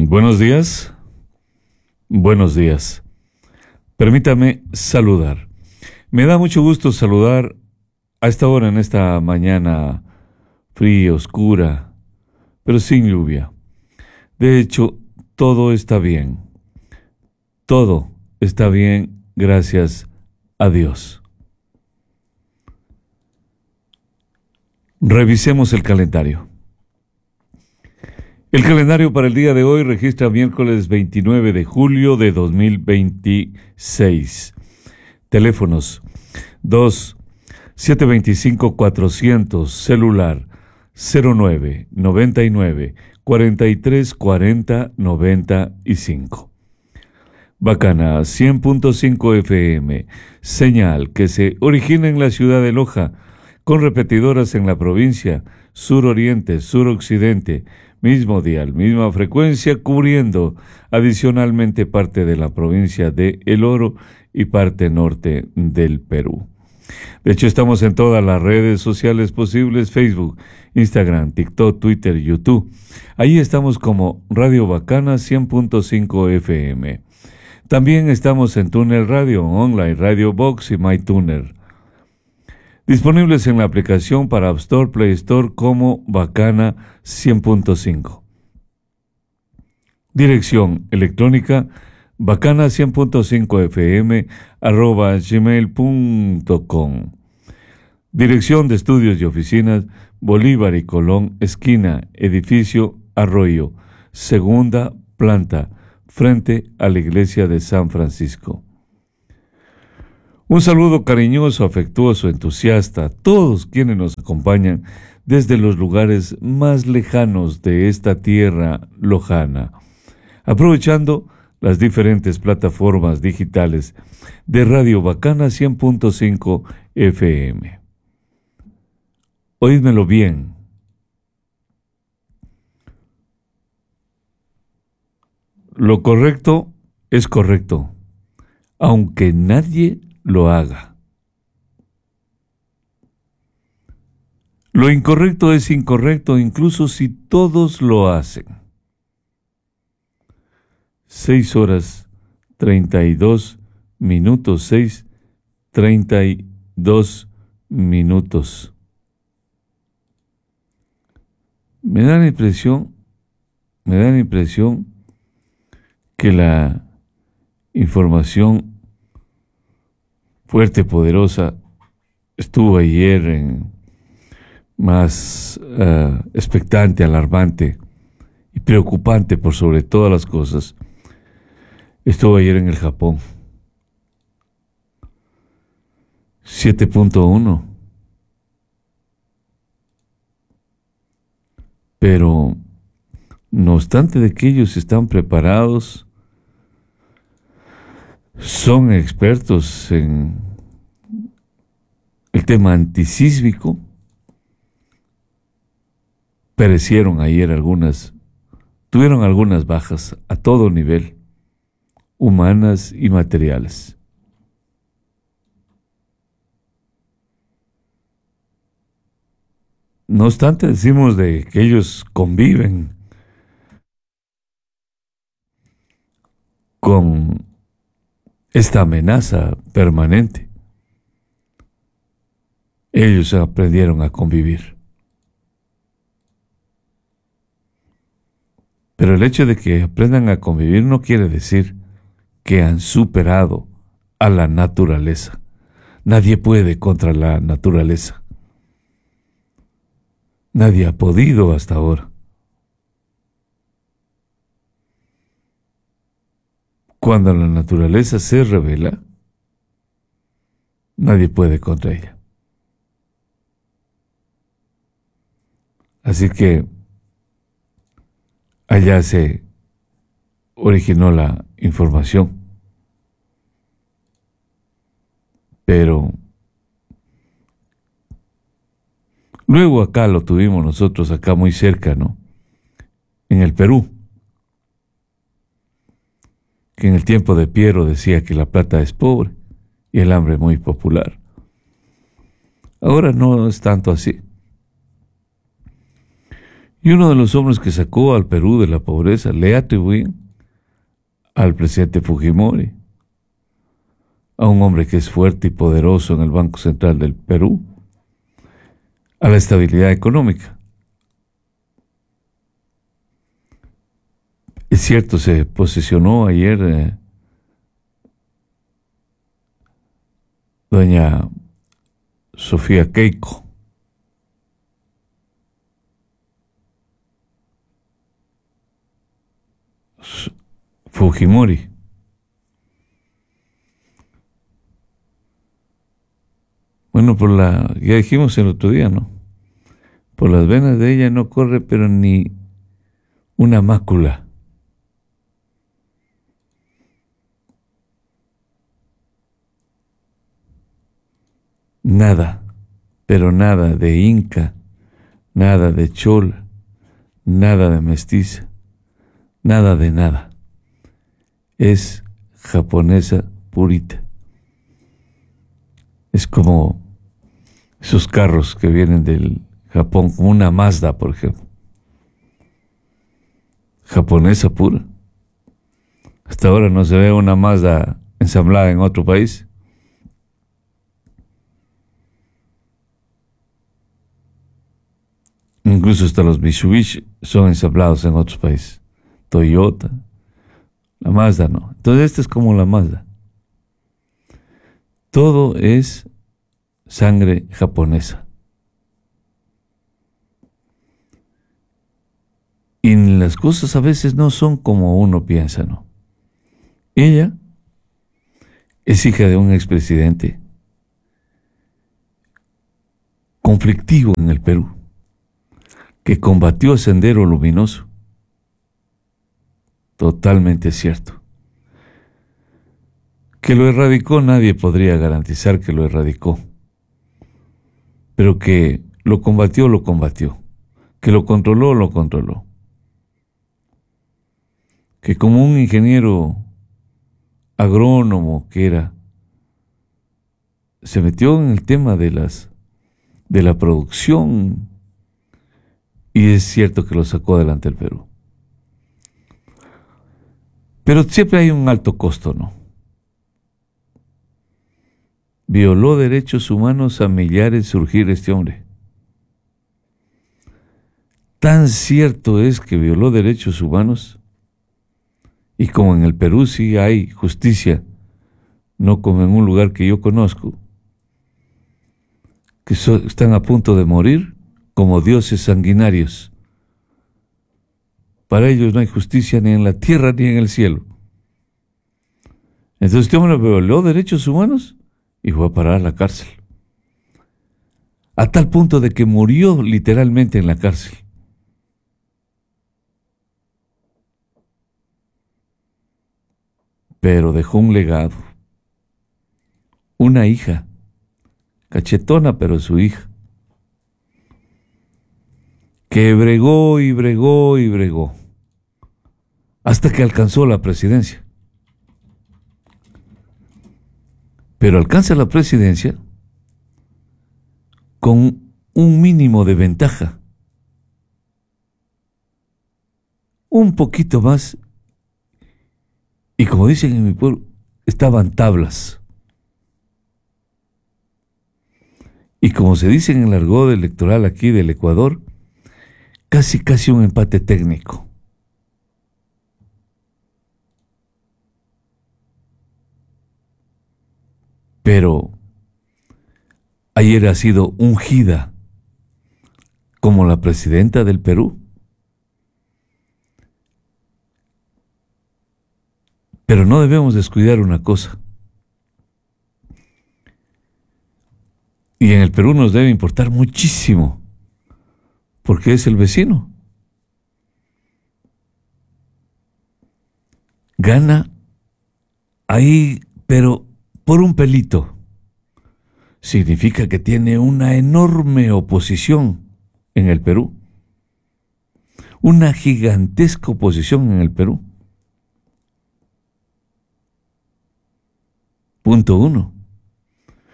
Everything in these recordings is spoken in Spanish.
Buenos días. Buenos días. Permítame saludar. Me da mucho gusto saludar a esta hora, en esta mañana fría, oscura, pero sin lluvia. De hecho, todo está bien. Todo está bien, gracias a Dios. Revisemos el calendario. El calendario para el día de hoy registra miércoles 29 de julio de 2026. Teléfonos 2-725-400, celular 0999-4340-95. Bacana 100.5 FM, señal que se origina en la ciudad de Loja, con repetidoras en la provincia, suroriente, suroccidente, mismo dial, misma frecuencia, cubriendo adicionalmente parte de la provincia de El Oro y parte norte del Perú. De hecho, estamos en todas las redes sociales posibles: Facebook, Instagram, TikTok, Twitter, YouTube. Ahí estamos como Radio Bacana 100.5 FM. También estamos en Tuner Radio, Online, Radio Box y MyTuner. Disponibles en la aplicación para App Store, Play Store como Bacana 100.5. Dirección electrónica bacana100.5fm@gmail.com. Dirección de estudios y oficinas Bolívar y Colón, esquina, edificio Arroyo, segunda planta, frente a la iglesia de San Francisco. Un saludo cariñoso, afectuoso, entusiasta a todos quienes nos acompañan desde los lugares más lejanos de esta tierra lojana, aprovechando las diferentes plataformas digitales de Radio Bacana 100.5 FM. Oídmelo bien. Lo correcto es correcto, aunque nadie lo haga. Lo incorrecto es incorrecto, incluso si todos lo hacen. 6:32 minutos, 6:32 minutos. Me da la impresión que la información fuerte, poderosa, estuvo ayer más expectante, alarmante y preocupante por sobre todas las cosas. Estuvo ayer en el Japón. 7.1. Pero, no obstante de que ellos están preparados, son expertos en el tema antisísmico, perecieron ayer tuvieron algunas bajas a todo nivel, humanas y materiales. No obstante, decimos de que ellos conviven con esta amenaza permanente. Ellos aprendieron a convivir. Pero el hecho de que aprendan a convivir no quiere decir que han superado a la naturaleza. Nadie puede contra la naturaleza. Nadie ha podido hasta ahora. Cuando la naturaleza se revela, nadie puede contra ella. Así que allá se originó la información. Pero luego acá lo tuvimos nosotros, acá muy cerca, ¿no? En el Perú. Que en el tiempo de Piero decía que la plata es pobre y el hambre muy popular. Ahora no es tanto así. Y uno de los hombres que sacó al Perú de la pobreza le atribuyen al presidente Fujimori, a un hombre que es fuerte y poderoso en el Banco Central del Perú, a la estabilidad económica. Es cierto, se posicionó ayer doña Sofía Keiko, Fujimori. Bueno, ya dijimos el otro día, ¿no? Por las venas de ella no corre, pero ni una mácula. Nada, pero nada de inca, nada de chola, nada de mestiza, nada de nada. Es japonesa purita. Es como esos carros que vienen del Japón, como una Mazda, por ejemplo. Japonesa pura. Hasta ahora no se ve una Mazda ensamblada en otro país. Incluso hasta los Mitsubishi son ensamblados en otros países. Toyota, la Mazda no. Entonces esta es como la Mazda. Todo es sangre japonesa. Y las cosas a veces no son como uno piensa, ¿no? Ella es hija de un expresidente conflictivo en el Perú, que combatió Sendero Luminoso. Totalmente cierto. Que lo erradicó, nadie podría garantizar que lo erradicó. Pero que lo combatió, lo combatió. Que lo controló, lo controló. Que como un ingeniero agrónomo que era, se metió en el tema de la producción, y es cierto que lo sacó adelante el Perú. Pero siempre hay un alto costo, ¿no? Violó derechos humanos a millares surgir este hombre. Tan cierto es que violó derechos humanos, y como en el Perú sí hay justicia, no como en un lugar que yo conozco, que están a punto de morir como dioses sanguinarios. Para ellos no hay justicia ni en la tierra ni en el cielo. Entonces este hombre violó derechos humanos y fue a parar a la cárcel. A tal punto de que murió literalmente en la cárcel. Pero dejó un legado. Una hija, cachetona pero su hija, que bregó y bregó y bregó, hasta que alcanzó la presidencia. Pero alcanza la presidencia con un mínimo de ventaja. Un poquito más. Y como dicen en mi pueblo, estaban tablas. Y como se dice en el argot electoral aquí del Ecuador, casi un empate técnico. Pero ayer ha sido ungida como la presidenta del Perú. Pero no debemos descuidar una cosa. Y en el Perú nos debe importar muchísimo, porque es el vecino. Gana ahí, pero por un pelito. Significa que tiene una enorme oposición en el Perú. Una gigantesca oposición en el Perú. Punto 1.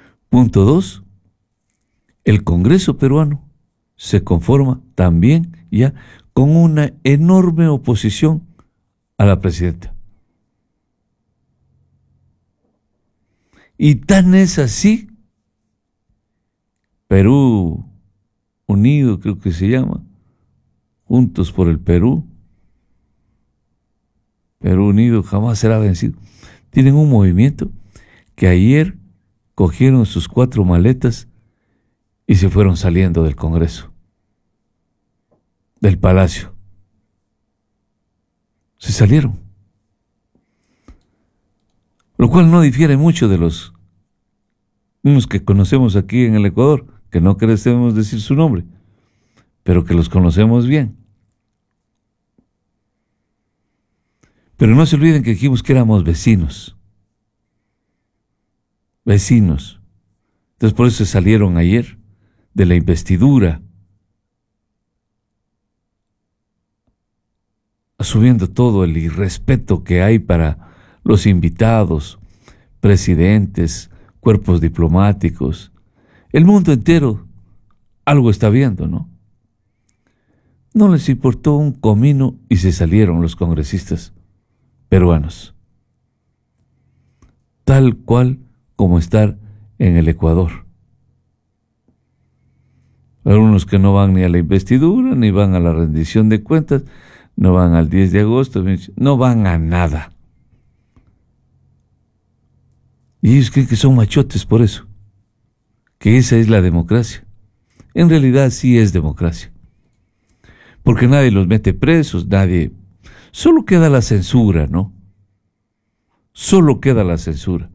Punto 2. El Congreso peruano se conforma también ya, con una enorme oposición a la presidenta. Y tan es así, Perú Unido, creo que se llama, Juntos por el Perú, Perú Unido jamás será vencido. Tienen un movimiento que ayer cogieron sus 4 maletas y se fueron saliendo del Congreso, del Palacio. Se salieron. Lo cual no difiere mucho de unos que conocemos aquí en el Ecuador, que no queremos decir su nombre, pero que los conocemos bien. Pero no se olviden que dijimos que éramos vecinos. Vecinos. Entonces por eso se salieron ayer de la investidura, asumiendo todo el irrespeto que hay para los invitados, presidentes, cuerpos diplomáticos. El mundo entero algo está viendo, ¿no? No les importó un comino y se salieron los congresistas peruanos. Tal cual como estar en el Ecuador. Algunos que no van ni a la investidura, ni van a la rendición de cuentas, no van al 10 de agosto, no van a nada. Y ellos creen que son machotes por eso, que esa es la democracia. En realidad sí es democracia, porque nadie los mete presos, nadie. Solo queda la censura, ¿no? Solo queda la censura.